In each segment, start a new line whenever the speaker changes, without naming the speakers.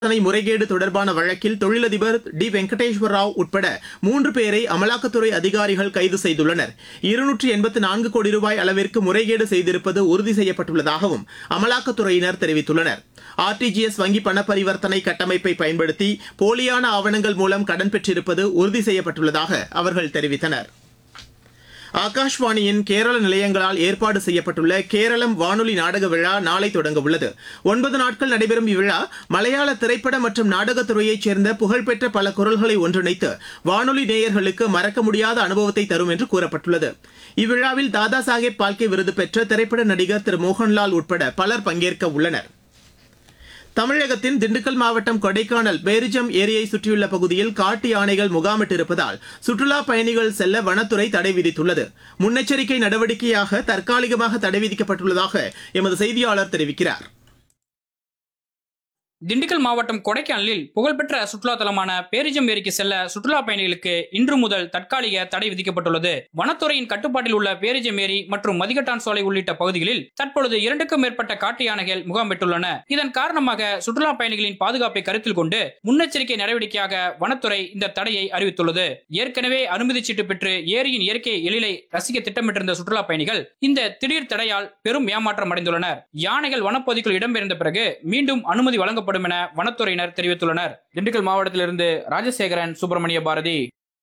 முறைகேடு தொடர்பான வழக்கில் தொழிலதிபர் டி வெங்கடேஸ்வர ராவ் உட்பட 3 பேரை அமலாக்கத்துறை அதிகாரிகள் கைது செய்துள்ளனர். 284 கோடி ரூபாய் அளவிற்கு முறைகேடு செய்திருப்பது உறுதி செய்யப்பட்டுள்ளதாகவும் அமலாக்கத்துறையினர் தெரிவித்துள்ளனர். ஆர்டிஜிஎஸ் வங்கி பண பரிவர்த்தனை கட்டமைப்பை பயன்படுத்தி போலியான ஆவணங்கள் மூலம் கடன் பெற்றிருப்பது உறுதி செய்யப்பட்டுள்ளதாக அவர்கள் தெரிவித்தனர். ஆகாஷ்வாணியின் கேரள நிலையங்களால் ஏற்பாடு செய்யப்பட்டுள்ள கேரளம் வானொலி நாடக விழா நாளை தொடங்க உள்ளது. 9 நாட்கள் நடைபெறும் இவ்விழா மலையாள திரைப்பட மற்றும் நாடகத்துறையைச் சேர்ந்த புகழ்பெற்ற பல குரல்களை ஒன்றிணைத்து வானொலி நேயர்களுக்கு மறக்க முடியாத அனுபவத்தை தரும் என்று கூறப்பட்டுள்ளது. இவ்விழாவில் தாதா சாஹேப் பால்கே விருது பெற்ற திரைப்பட நடிகர் திரு மோகன்லால் உட்பட பலர் பங்கேற்க உள்ளனர். தமிழகத்தின் திண்டுக்கல் மாவட்டம் கொடைக்கானல் பேரிஜம் ஏரியை சுற்றியுள்ள பகுதியில் காட்டு யானைகள் முகாமிட்டிருப்பதால் சுற்றுலா பயணிகள் செல்ல வனத்துறை தடை விதித்துள்ளது. முன்னெச்சரிக்கை நடவடிக்கையாக தற்காலிகமாக தடை விதிக்கப்பட்டுள்ளதாக எமது செய்தியாளர் தெரிவிக்கிறார்.
திண்டுக்கல் மாவட்டம் கொடைக்கானலில் புகழ்பெற்ற சுற்றுலா தலமான பேரிஜம் ஏரிக்கு செல்ல சுற்றுலா பயணிகளுக்கு இன்று முதல் தற்காலிக தடை விதிக்கப்பட்டுள்ளது. வனத்துறையின் கட்டுப்பாட்டில் உள்ள பேரிஜம் ஏரி மற்றும் மதிகட்டான் சோலை உள்ளிட்ட பகுதிகளில் தற்பொழுது 2க்கும் மேற்பட்ட காட்டு யானைகள் முகாம் பெற்றுள்ளன. இதன் காரணமாக சுற்றுலா பயணிகளின் பாதுகாப்பை கருத்தில் கொண்டு முன்னெச்சரிக்கை நடவடிக்கையாக வனத்துறை இந்த தடையை அறிவித்துள்ளது. ஏற்கனவே அனுமதி சீட்டு பெற்று ஏரியின் இயற்கை எழிலை ரசிக்க திட்டமிட்டிருந்த சுற்றுலா பயணிகள் இந்த திடீர் தடையால் பெரும் ஏமாற்றம் அடைந்துள்ளனர். யானைகள் வனப்பகுதிக்குள் இடம்பெயர்ந்த பிறகு மீண்டும் அனுமதி வழங்கப்படும் என வனத்துறையினர் தெரிவித்துள்ளனர். திண்டுக்கல் மாவட்டத்திலிருந்து ராஜசேகரன், சுப்பிரமணிய பாரதி.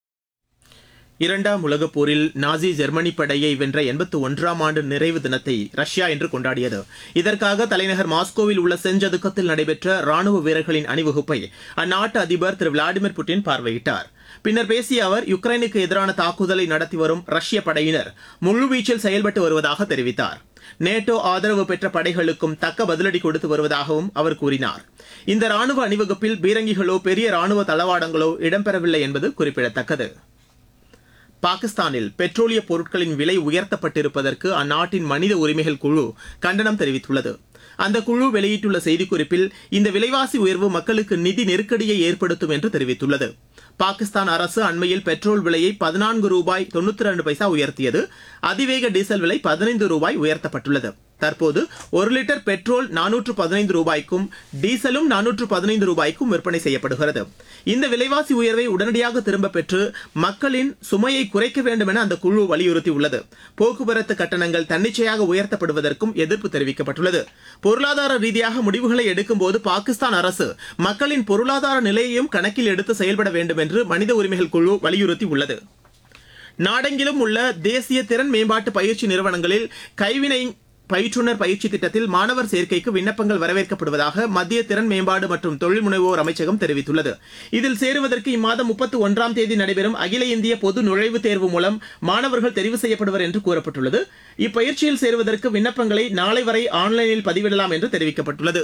2ஆம் உலகப் போரில் நாசி ஜெர்மனி படையை வென்ற 81ஆம் ஆண்டு நிறைவு தினத்தை ரஷ்யா இன்று கொண்டாடியது. இதற்காக தலைநகர் மாஸ்கோவில் உள்ள செஞ்சதுக்கத்தில் நடைபெற்ற ராணுவ வீரர்களின் அணிவகுப்பை அந்நாட்டு அதிபர் திரு விளாடிமிர் புட்டின் பார்வையிட்டார். பின்னர் பேசிய அவர் யுக்ரைனுக்கு எதிரான தாக்குதலை நடத்தி வரும் ரஷ்ய படையினர் முழுவீச்சில் செயல்பட்டு வருவதாக தெரிவித்தார். நேட்டோ ஆதரவு பெற்ற படைகளுக்கும் தக்க பதிலடி கொடுத்து வருவதாகவும் அவர் கூறினார். இந்த ராணுவ அணிவகுப்பில் பீரங்கிகளோ பெரிய ராணுவ தளவாடங்களோ இடம்பெறவில்லை என்பது குறிப்பிடத்தக்கது. பாகிஸ்தானில் பெட்ரோலிய பொருட்களின் விலை உயர்த்தப்பட்டிருப்பதற்கு அந்நாட்டின் மனித உரிமைகள் குழு கண்டனம் தெரிவித்துள்ளது. அந்த குழு வெளியிட்டுள்ள செய்திக்குறிப்பில் இந்த விலைவாசி உயர்வு மக்களுக்கு நிதி நெருக்கடியை ஏற்படுத்தும் என்று தெரிவித்துள்ளது. பாகிஸ்தான் அரசு அண்மையில் பெட்ரோல் விலையை 14 ரூபாய் 92 பைசா உயர்த்தியது. அதிவேக டீசல் விலை 15 ரூபாய் உயர்த்தப்பட்டுள்ளது. தற்போது 1 லிட்டர் பெட்ரோல் 415 ரூபாய்க்கும் டீசலும் 415 ரூபாய்க்கும் விற்பனை செய்யப்படுகிறது. இந்த விலைவாசி உயர்வை உடனடியாக திரும்ப பெற்று மக்களின் சுமையை குறைக்க வேண்டும் என அந்த குழு வலியுறுத்தியுள்ளது. போக்குவரத்து கட்டணங்கள் தன்னிச்சையாக உயர்த்தப்படுவதற்கும் எதிர்ப்பு தெரிவிக்கப்பட்டுள்ளது. பொருளாதார ரீதியாக முடிவுகளை எடுக்கும்போது பாகிஸ்தான் அரசு மக்களின் பொருளாதார நிலையையும் கணக்கில் எடுத்து செயல்பட வேண்டும் என்று மனித உரிமைகள் குழு வலியுறுத்தியுள்ளது. நாடெங்கிலும் உள்ள தேசிய திறன் மேம்பாட்டு பயிற்சி நிறுவனங்களில் கைவினை பயிற்றுனர் பயிற்சி திட்டத்தில் மாணவர் சேர்க்கைக்கு விண்ணப்பங்கள் வரவேற்கப்படுவதாக மத்திய திறன் மேம்பாடு மற்றும் தொழில் முனைவோர் அமைச்சகம் தெரிவித்துள்ளது. இதில் சேருவதற்கு இம்மாதம் 31ஆம் தேதி நடைபெறும் அகில இந்திய பொது நுழைவுத் தேர்வு மூலம் மாணவர்கள் தெரிவு செய்யப்படுவர் என்று கூறப்பட்டுள்ளது. இப்பயிற்சியில் சேருவதற்கு விண்ணப்பங்களை நாளை வரை ஆன்லைனில் பதிவிடலாம் என்று தெரிவிக்கப்பட்டுள்ளது.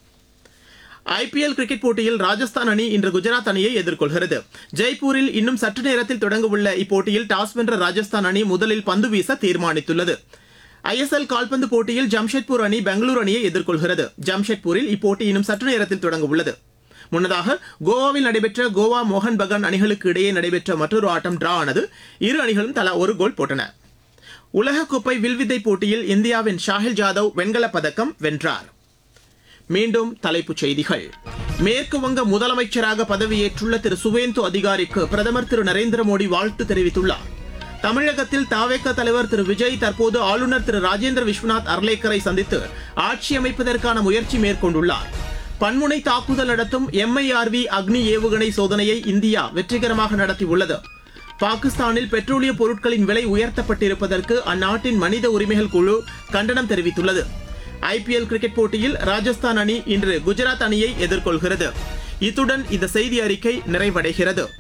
ஐபிஎல் கிரிக்கெட் போட்டியில் ராஜஸ்தான் அணி இன்று குஜராத் அணியை எதிர்கொள்கிறது. ஜெய்ப்பூரில் இன்னும் சற்று நேரத்தில் தொடங்கவுள்ள இப்போட்டியில் டாஸ் வென்ற ராஜஸ்தான் அணி முதலில் பந்து வீச தீர்மானித்துள்ளது. ஐஎஸ்எல் கால்பந்து போட்டியில் ஜம்ஷெட்பூர் அணி பெங்களூரு அணியை எதிர்கொள்கிறது. ஜம்ஷெட்பூரில் இப்போட்டி இன்னும் சற்று நேரத்தில் தொடங்க உள்ளது. முன்னதாக கோவாவில் நடைபெற்ற கோவா மோகன் பகான் அணிகளுக்கு இடையே நடைபெற்ற மற்றொரு ஆட்டம் டிரா ஆனது. இரு அணிகளும் தலா ஒரு கோல் போட்டன. உலகக்கோப்பை வில்வித்தை போட்டியில் இந்தியாவின் ஷாஹில் ஜாதவ் வெண்கலப் பதக்கம் வென்றார். மீண்டும் தலைப்புச் செய்திகள். மேற்கு வங்க முதலமைச்சராக பதவியேற்றுள்ள திரு சுவேந்து அதிகாரிக்கு பிரதமர் திரு நரேந்திர மோடி வாழ்த்து தெரிவித்துள்ளார். தமிழகத்தில் தவேக தலைவர் திரு விஜய் தற்போது ஆளுநர் திரு ராஜேந்திர விஸ்வநாத் அர்லேக்கரை சந்தித்து ஆட்சி அமைப்பதற்கான முயற்சி மேற்கொண்டுள்ளார். பன்முனை தாக்குதல் நடத்தும் MIRV அக்னி ஏவுகணை சோதனையை இந்தியா வெற்றிகரமாக நடத்தியுள்ளது. பாகிஸ்தானில் பெட்ரோலிய பொருட்களின் விலை உயர்த்தப்பட்டிருப்பதற்கு அந்நாட்டின் மனித உரிமைகள் குழு கண்டனம் தெரிவித்துள்ளது. ஐபிஎல் கிரிக்கெட் போட்டியில் ராஜஸ்தான் அணி இன்று குஜராத் அணியை எதிர்கொள்கிறது. இத்துடன் இந்த செய்தி அறிக்கை நிறைவடைகிறது.